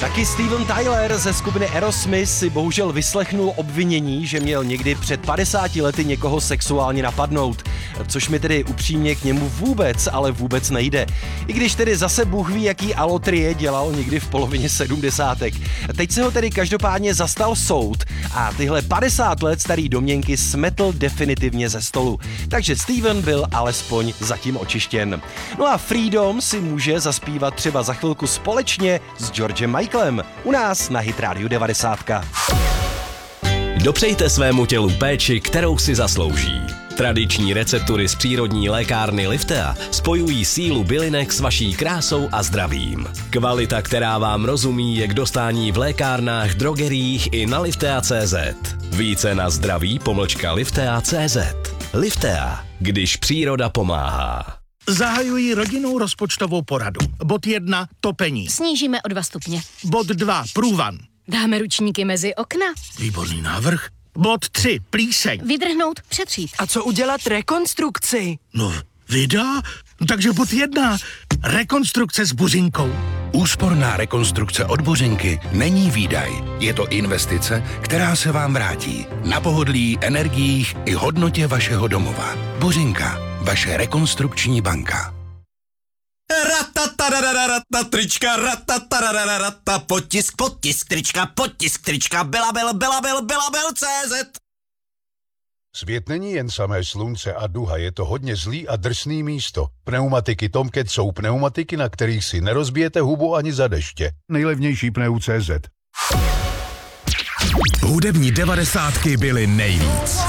Taky Steven Tyler ze skupiny Aerosmith si bohužel vyslechnul obvinění, že měl někdy před 50 lety někoho sexuálně napadnout, což mi tedy upřímně k němu vůbec, ale vůbec nejde. I když tedy zase Bůh ví, jaký alotrie dělal někdy v polovině 70. Teď se ho tedy každopádně zastal soud a tyhle 50 let starý domněnky smetl definitivně ze stolu. Takže Steven byl alespoň zatím očištěn. No a Freedom si může zaspívat třeba za chvilku společně s Georgem Michaelem u nás na Hit Radio 90. Dopřejte svému tělu péči, kterou si zaslouží. Tradiční receptury z přírodní lékárny Liftea spojují sílu bylinek s vaší krásou a zdravím. Kvalita, která vám rozumí, je k dostání v lékárnách, drogeriích i na liftea.cz. Více na zdraví-liftea.cz. Liftea, když příroda pomáhá. Zahajuji rodinnou rozpočtovou poradu. Bod 1. Topení. Snížíme o 2 stupně. Bod 2. Průvan. Dáme ručníky mezi okna. Výborný návrh. Bod 3. Plíseň. Vydrhnout, přetřít. A co udělat rekonstrukci? No, vida? Takže bod 1. Rekonstrukce s buřinkou. Úsporná rekonstrukce od Buřinky není výdaj. Je to investice, která se vám vrátí. Na pohodlí, energiích i hodnotě vašeho domova. Buřinka, vaše rekonstrukční banka. Trička, potisk trička, Belabel.cz. Svět není jen samé slunce a duha, je to hodně zlý a drsný místo. Pneumatiky Tomcat jsou pneumatiky, na kterých si nerozbijete hubu ani za deště. Nejlevnější pneu.cz. Hudební 90 byly nejvíc.